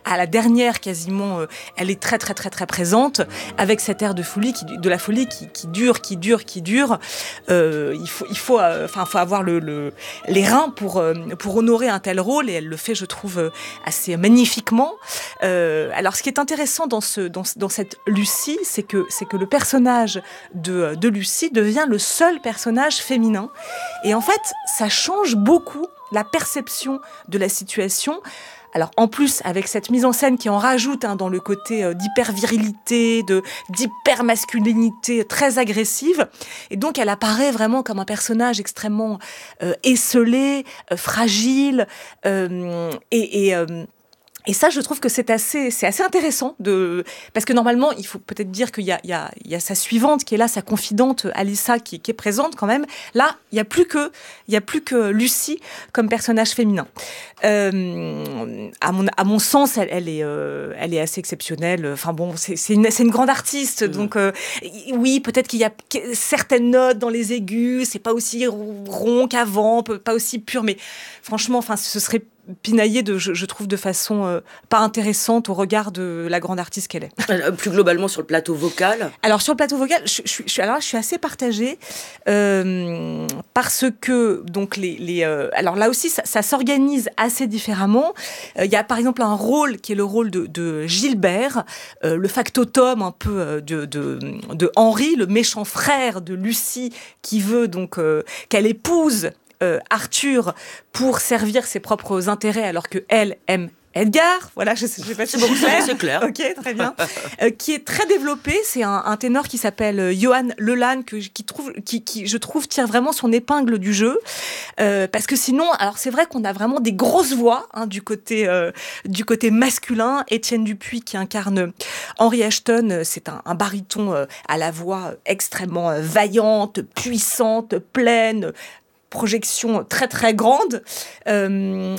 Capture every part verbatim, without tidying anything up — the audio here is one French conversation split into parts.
à la dernière quasiment, euh, elle est très très très très présente, avec cet air de folie, qui, de la folie qui, qui dure, qui dure, qui dure. Euh, il faut, il faut, enfin, euh, faut avoir le, le, les reins pour euh, pour honorer un tel rôle, et elle le fait, je trouve, euh, assez magnifiquement. Euh, alors, ce qui est intéressant dans ce, dans, dans cette Lucie, c'est que c'est que le personnage de de Lucie devient le seul personnage féminin, et en fait, ça change beaucoup la perception de la situation. Alors, en plus, avec cette mise en scène qui en rajoute hein, dans le côté euh, d'hyper-virilité, de, d'hyper-masculinité très agressive. Et donc, elle apparaît vraiment comme un personnage extrêmement euh, esseulé, euh, fragile. Euh, et... et euh, Et ça, je trouve que c'est assez, c'est assez intéressant de, parce que normalement, il faut peut-être dire qu'il y a, il y a, il y a sa suivante qui est là, sa confidente Alissa, qui, qui est présente quand même. Là, il y a plus que, il y a plus que Lucie comme personnage féminin. Euh, à mon, à mon sens, elle, elle est, euh, elle est assez exceptionnelle. Enfin bon, c'est, c'est une, c'est une grande artiste, mmh. donc euh, oui, peut-être qu'il y a certaines notes dans les aigus, c'est pas aussi rond qu'avant, pas aussi pur, mais franchement, enfin, ce serait pinaillé de, je, je trouve, de façon euh, pas intéressante au regard de la grande artiste qu'elle est. Plus globalement sur le plateau vocal. Alors sur le plateau vocal, je, je, je, alors, je suis assez partagée euh, parce que donc les, les euh, alors là aussi ça, ça s'organise assez différemment. Il euh, y a par exemple un rôle qui est le rôle de, de Gilbert, euh, le factotum un peu de, de, de Henri, le méchant frère de Lucie, qui veut donc euh, qu'elle épouse Euh, Arthur pour servir ses propres intérêts alors que elle aime Edgar, voilà, je sais, je sais pas si c'est bon, clair. C'est clair. Ok, très bien. euh, qui est très développé, c'est un, un ténor qui s'appelle euh, Johan Lelanne, que qui trouve, qui, qui, je trouve, tire vraiment son épingle du jeu, euh, parce que sinon, alors c'est vrai qu'on a vraiment des grosses voix hein, du côté euh, du côté masculin. Étienne Dupuis qui incarne Henry Ashton, c'est un, un baryton euh, à la voix extrêmement euh, vaillante, puissante, pleine. Projection très très grande. Euh,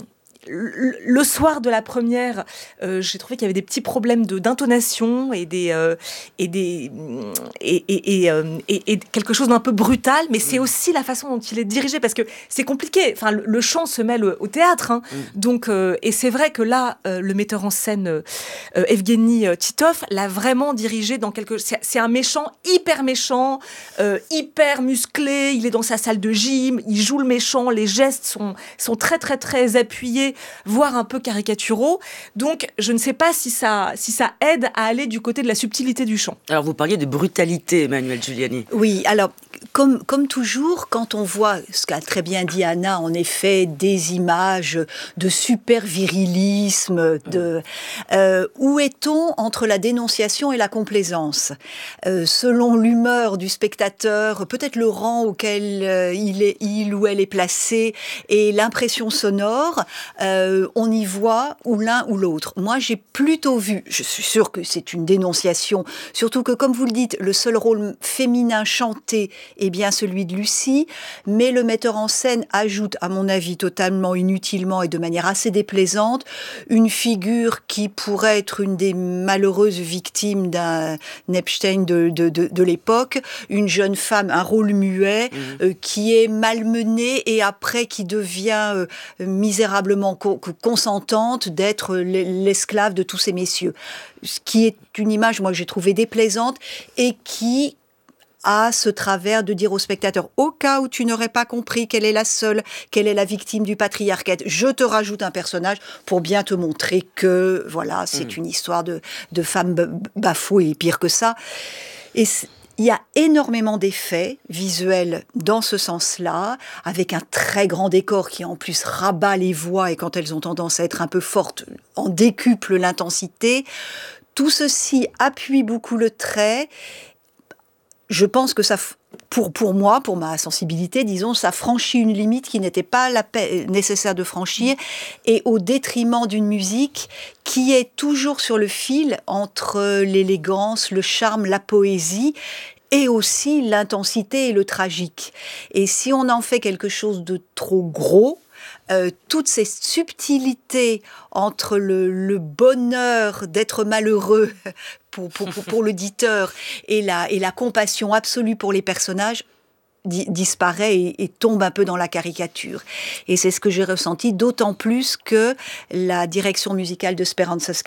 le soir de la première, euh, j'ai trouvé qu'il y avait des petits problèmes de d'intonation et des euh, et des et et, et, euh, et et quelque chose d'un peu brutal, mais c'est aussi la façon dont il est dirigé parce que c'est compliqué. Enfin, le, le chant se mêle au théâtre, hein. Mm. Donc euh, et c'est vrai que là, euh, le metteur en scène euh, Evgeny Titov l'a vraiment dirigé dans quelque. C'est, c'est un méchant hyper méchant, euh, hyper musclé. Il est dans sa salle de gym, il joue le méchant. Les gestes sont sont très très très appuyés, voire un peu caricaturaux. Donc, je ne sais pas si ça, si ça aide à aller du côté de la subtilité du chant. Alors, vous parliez de brutalité, Emmanuelle Giuliani. Oui, alors, comme, comme toujours, quand on voit, ce qu'a très bien dit Anna, en effet, des images de super virilisme, de, euh, où est-on entre la dénonciation et la complaisance ? euh, Selon l'humeur du spectateur, peut-être le rang auquel euh, il, est, il ou elle est placé et l'impression sonore, Euh, on y voit ou l'un ou l'autre. Moi, j'ai plutôt vu, je suis sûre que c'est une dénonciation, surtout que, comme vous le dites, le seul rôle féminin chanté est bien celui de Lucie, mais le metteur en scène ajoute, à mon avis, totalement inutilement et de manière assez déplaisante, une figure qui pourrait être une des malheureuses victimes d'un Epstein de, de, de, de l'époque, une jeune femme, un rôle muet, mmh. euh, qui est malmenée et après qui devient euh, misérablement consentante d'être l'esclave de tous ces messieurs. Ce qui est une image, moi, que j'ai trouvée déplaisante et qui a ce travers de dire au spectateur, au cas où tu n'aurais pas compris qu'elle est la seule, qu'elle est la victime du patriarcat, je te rajoute un personnage pour bien te montrer que, voilà, c'est mmh. une histoire de, de femme bafouée, et pire que ça. Et il y a énormément d'effets visuels dans ce sens-là, avec un très grand décor qui en plus rabat les voix et quand elles ont tendance à être un peu fortes, en décuple l'intensité. Tout ceci appuie beaucoup le trait. Je pense que ça, pour, pour moi, pour ma sensibilité, disons, ça franchit une limite qui n'était pas la paix nécessaire de franchir, et au détriment d'une musique qui est toujours sur le fil entre l'élégance, le charme, la poésie, et aussi l'intensité et le tragique. Et si on en fait quelque chose de trop gros, Euh, toutes ces subtilités entre le, le bonheur d'être malheureux pour, pour, pour, pour l'auditeur et la, et la compassion absolue pour les personnages di- disparaît et, et tombe un peu dans la caricature. Et c'est ce que j'ai ressenti, d'autant plus que la direction musicale de Speranza